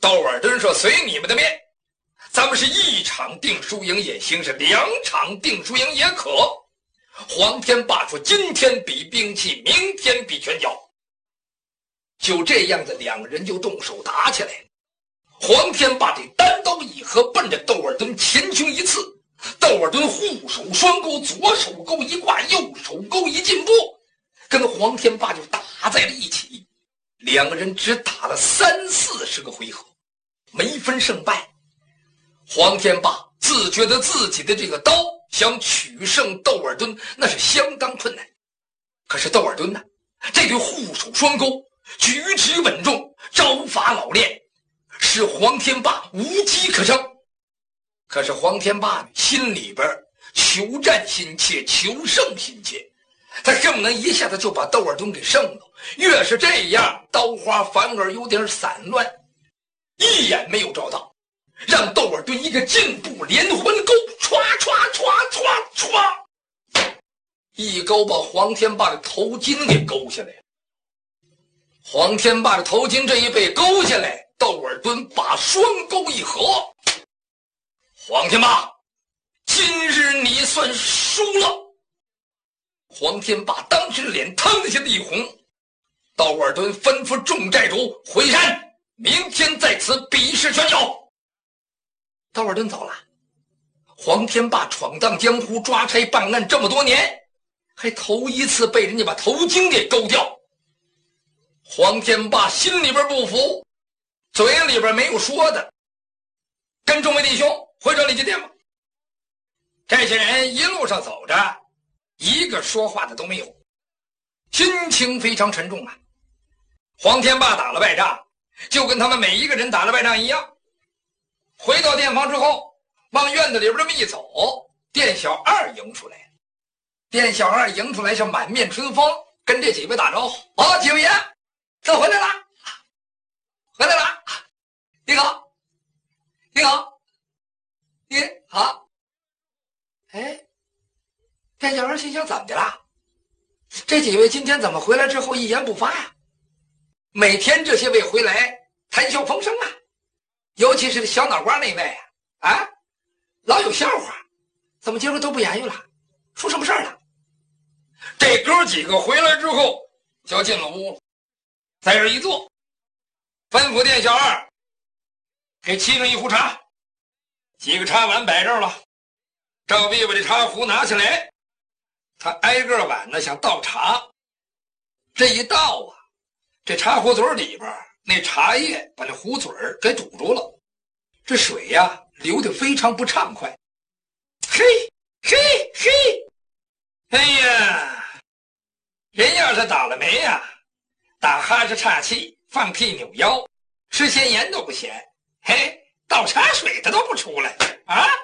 窦尔敦说：“随你们的便，咱们是一场定输赢也行，是2场定输赢也可。”黄天霸说：“今天比兵器，明天比拳脚。”就这样子，2人就动手打起来了。黄天霸这单刀一合，奔着窦尔敦前胸一刺。窦尔敦护手双勾，左手勾一挂，右手勾一进步，跟黄天霸就打在了一起。2个人只打了30-40个回合，没分胜败。黄天霸自觉得自己的这个刀想取胜窦尔敦那是相当困难，可是窦尔敦呢，这对护手双勾，举止稳重，招法老练，使黄天霸无机可乘。可是黄天霸心里边求战心切，求胜心切，他恨不能一下子就把窦尔敦给胜了。越是这样，刀花反而有点散乱，一眼没有照到，让窦尔敦一个进步连环勾，歘歘歘歘歘，一勾把黄天霸的头巾给勾下来了。黄天霸的头巾这一被勾下来，窦尔敦把双勾一合，黄天霸，今日你算输了。黄天霸当时脸腾下的一红。窦尔敦吩咐众寨主回山，明天在此比试拳脚。窦尔敦走了。黄天霸闯荡江湖，抓差办案这么多年，还头一次被人家把头巾给勾掉。黄天霸心里边不服，嘴里边没有说的，跟众位弟兄回转礼节殿吧。这些人一路上走着，一个说话的都没有，心情非常沉重啊。黄天霸打了败仗，就跟他们每一个人打了败仗一样。回到店房之后，往院子里边这么一走，店小二迎出来了。店小二迎出来是满面春风，跟这几位打招呼：“哦，几位爷，这回来了，回来了，你好，你好，你好。”哎，店小二心想：怎么的了？这几位今天怎么回来之后一言不发呀？每天这些位回来谈笑风生啊，尤其是小脑瓜那位啊，老有笑话，怎么今儿都不言语了？出什么事儿了？这哥几个回来之后就进了屋，在这一坐，吩咐店小二给沏上一壶茶，几个茶碗摆这儿了。赵必把这茶壶拿起来，他挨个碗呢想倒茶，这一倒啊，这茶壶嘴里边那茶叶把这壶嘴给堵住了，这水呀流得非常不畅快。嘿嘿嘿，哎呀，人要是倒了霉呀，打哈是岔气，放屁扭腰，吃咸盐都不咸，嘿，倒茶水它都不出来啊。